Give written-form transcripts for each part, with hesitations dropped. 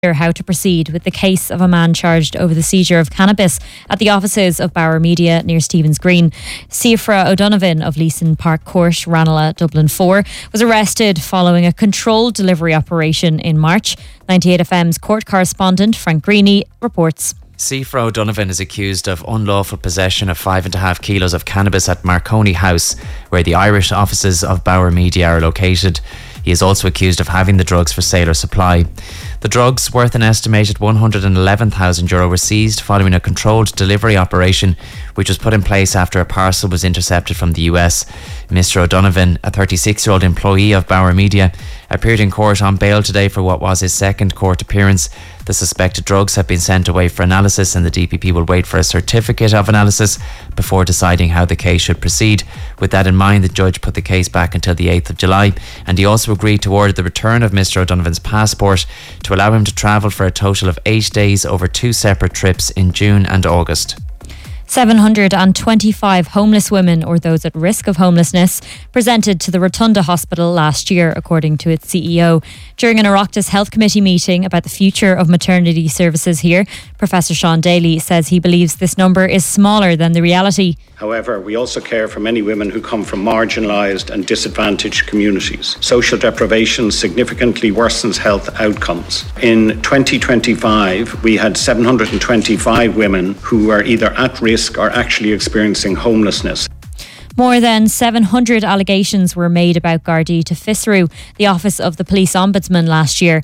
how to proceed with the case of a man charged over the seizure of cannabis at the offices of Bauer Media near Stephen's Green. Siofra O'Donovan of Leeson Park Court, Ranelagh, Dublin 4, was arrested following a controlled delivery operation in March. 98FM's court correspondent Frank Greeny reports. Siofra O'Donovan is accused of unlawful possession of 5.5 kilos of cannabis at Marconi House, where the Irish offices of Bauer Media are located. He is also accused of having the drugs for sale or supply. The drugs, worth an estimated €111,000, were seized following a controlled delivery operation which was put in place after a parcel was intercepted from the US. Mr. O'Donovan, a 36-year-old employee of Bauer Media, appeared in court on bail today for what was his second court appearance. The suspected drugs have been sent away for analysis, and the DPP will wait for a certificate of analysis before deciding how the case should proceed. With that in mind, the judge put the case back until the 8th of July, and he also agreed to order the return of Mr. O'Donovan's passport to allow him to travel for a total of 8 days over 2 separate trips in June and August. 725 homeless women, or those at risk of homelessness, presented to the Rotunda Hospital last year, according to its CEO. During an Oireachtas Health Committee meeting about the future of maternity services here, Professor Sean Daly says he believes this number is smaller than the reality. However, we also care for many women who come from marginalised and disadvantaged communities. Social deprivation significantly worsens health outcomes. In 2025, we had 725 women who were either at risk or actually experiencing homelessness. More than 700 allegations were made about Gardaí to FISRU, the Office of the Police Ombudsman, last year.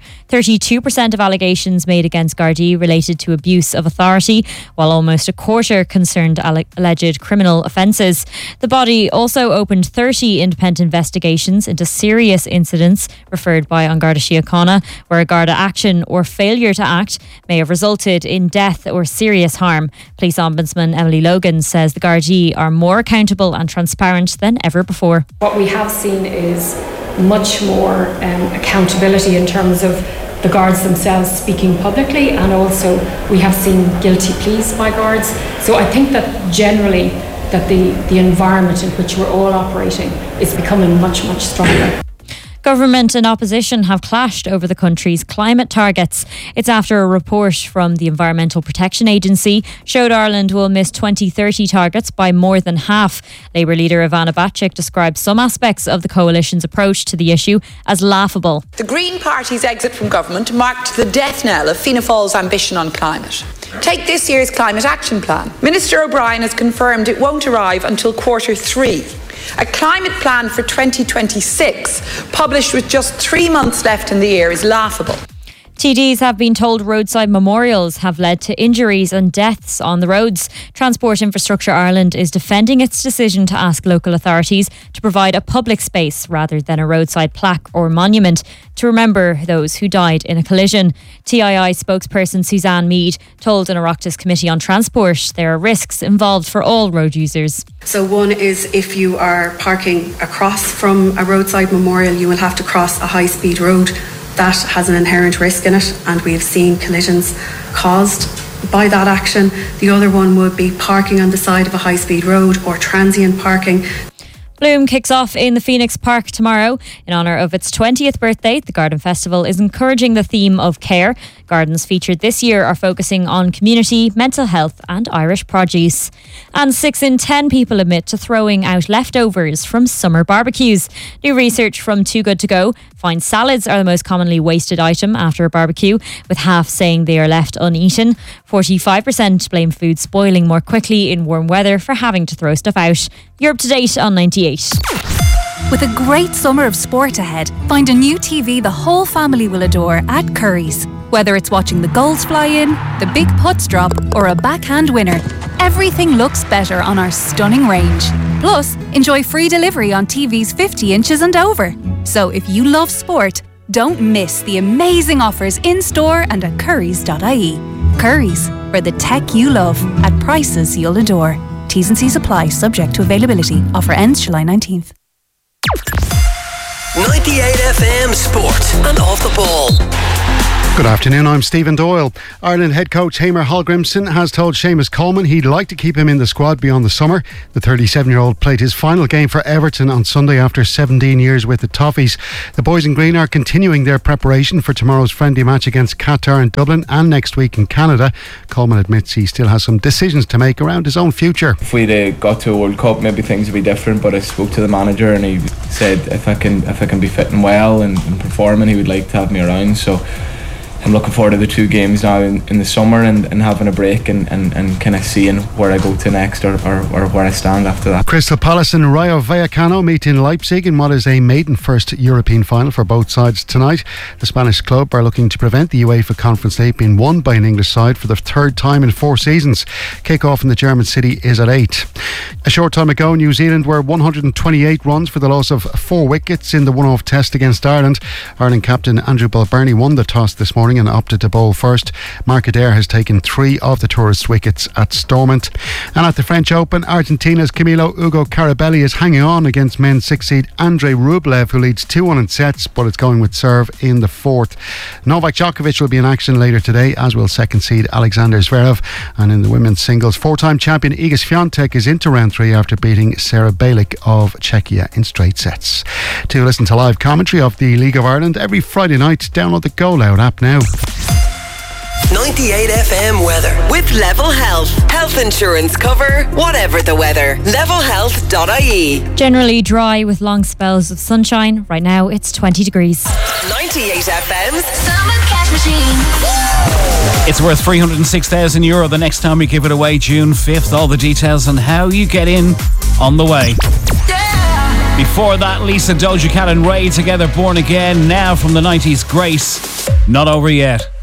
32% of allegations made against Gardaí related to abuse of authority, while almost a quarter concerned alleged criminal offences. The body also opened 30 independent investigations into serious incidents referred by An Garda Síochána, where a Garda action or failure to act may have resulted in death or serious harm. Police Ombudsman Emily Logan says the Gardaí are more accountable and transparent than ever before. What we have seen is much more accountability in terms of the guards themselves speaking publicly, and also we have seen guilty pleas by guards. So I think that generally that the environment in which we're all operating is becoming much, much stronger. Government and opposition have clashed over the country's climate targets. It's after a report from the Environmental Protection Agency showed Ireland will miss 2030 targets by more than half. Labour leader Ivana Bacik described some aspects of the coalition's approach to the issue as laughable. The Green Party's exit from government marked the death knell of Fianna Fáil's ambition on climate. Take this year's Climate Action Plan. Minister O'Brien has confirmed it won't arrive until Q3. A climate plan for 2026, published with just 3 months left in the year, is laughable. TDs have been told roadside memorials have led to injuries and deaths on the roads. Transport Infrastructure Ireland is defending its decision to ask local authorities to provide a public space rather than a roadside plaque or monument to remember those who died in a collision. TII spokesperson Suzanne Mead told an Oireachtas Committee on Transport there are risks involved for all road users. So one is, if you are parking across from a roadside memorial, you will have to cross a high-speed road. That has an inherent risk in it, and we have seen collisions caused by that action. The other one would be parking on the side of a high-speed road or transient parking. Bloom kicks off in the Phoenix Park tomorrow. In honour of its 20th birthday, the Garden Festival is encouraging the theme of care. Gardens featured this year are focusing on community, mental health and Irish produce. And 6 in 10 people admit to throwing out leftovers from summer barbecues. New research from Too Good To Go finds salads are the most commonly wasted item after a barbecue, with half saying they are left uneaten. 45% blame food spoiling more quickly in warm weather for having to throw stuff out. You're up to date on 98. With a great summer of sport ahead, find a new TV the whole family will adore at Curry's. Whether it's watching the goals fly in, the big putts drop, or a backhand winner, everything looks better on our stunning range. Plus, enjoy free delivery on TVs 50 inches and over. So if you love sport, don't miss the amazing offers in-store and at currys.ie. Curry's, for the tech you love at prices you'll adore. T's and C's apply, subject to availability. Offer ends July 19th. 98FM Sport and Off the Ball. Good afternoon, I'm Stephen Doyle. Ireland head coach Hamer Hallgrimsson has told Seamus Coleman he'd like to keep him in the squad beyond the summer. The 37-year-old played his final game for Everton on Sunday after 17 years with the Toffees. The boys in green are continuing their preparation for tomorrow's friendly match against Qatar in Dublin and next week in Canada. Coleman admits he still has some decisions to make around his own future. If we'd got to a World Cup, maybe things would be different, but I spoke to the manager and he said if I can be fitting well and performing, he would like to have me around. So I'm looking forward to the 2 games now in the summer and having a break and kind of seeing where I go to next or where I stand after that. Crystal Palace and Rayo Vallecano meet in Leipzig in what is a maiden first European final for both sides tonight. The Spanish club are looking to prevent the UEFA Conference League being won by an English side for the 3rd time in 4 seasons. Kick-off in the German city is at 8. A short time ago, New Zealand were 128 runs for the loss of 4 wickets in the one-off test against Ireland. Ireland captain Andrew Balbirnie won the toss this morning and opted to bowl first. Mark Adair has taken 3 of the tourist wickets at Stormont. And at the French Open, Argentina's Camilo Ugo Carabelli is hanging on against men's 6 seed Andrei Rublev, who leads 2-1 in sets, but it's going with serve in the 4th. Novak Djokovic will be in action later today, as will 2nd seed Alexander Zverev. And in the women's singles, 4-time champion Iga Swiatek is into round 3 after beating Sarah Balic of Czechia in straight sets. To listen to live commentary of the League of Ireland every Friday night, download the Go Loud app now. 98 FM weather with Level Health. Health insurance cover, whatever the weather. Levelhealth.ie. Generally dry with long spells of sunshine. Right now it's 20 degrees. 98 FM's Summer Cash Machine. It's worth €306,000 the next time we give it away, June 5th. All the details on how you get in on the way. Yeah. Before that, Lisa, Doja Cat and Ray together, Born Again. Now from the 90s, Grace. Not over yet.